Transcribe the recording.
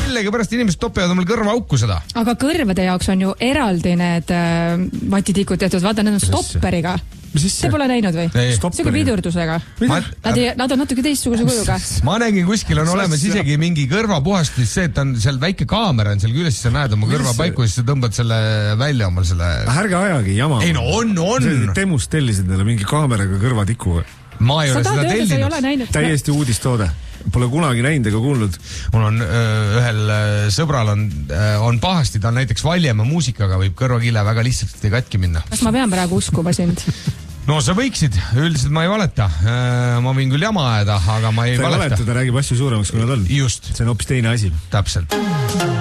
Sellegipärast inimesed topivad omal kõrvaauku seda. Aga kõrvade jaoks on ju eraldi need vatitikud tehtud, vaata, need on stopperiga. Te pole näinud või? Siuke pidurdusega. Nad on natuke teistsuguse kujuga. Ma nägin kuskil on olemas isegi mingi kõrvapuhastus, see, et on seal väike kaamera on seal küljes, siis sa näed oma kõrva paiku, siis sa tõmbad selle välja omal selle... Ärge ajagi jama. Ei no on. Temust tellisid neile mingi kaameraga kõrvatiku. Ma ei ole seda tellinud. Täiesti uudistoode. Pole kunagi näinud ega kuulnud. Mul on ühel sõbral on pahasti, ta on näiteks Valjemaa muusikaga, võib kõrvakile väga lihtsalt katki minna. Kas ma pean praegu uskuma sind? No sa võiksid, üldiselt ma ei valeta. Ma võin küll jama ajada, aga ma ei valeta. Ta räägib asju suuremaks, kui nad on. Just. See on hoopis teine asi. Täpselt.